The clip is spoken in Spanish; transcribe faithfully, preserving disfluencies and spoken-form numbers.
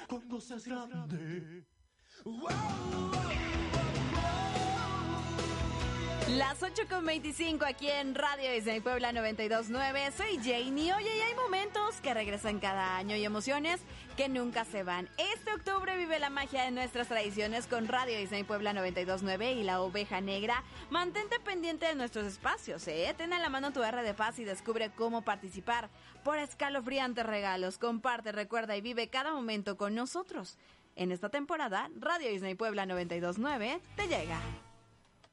cuando seas grande. Las ocho con veinticinco aquí en Radio Disney Puebla noventa y dos punto nueve. Soy Janie. Oye, y hay momentos que regresan cada año y emociones que nunca se van. Este octubre vive la magia de nuestras tradiciones con Radio Disney Puebla noventa y dos punto nueve y la Oveja Negra. Mantente pendiente de nuestros espacios, ¿eh? Ten a la mano tu R de Paz y descubre cómo participar por escalofriantes regalos. Comparte, recuerda y vive cada momento con nosotros. En esta temporada, Radio Disney Puebla noventa y dos punto nueve te llega.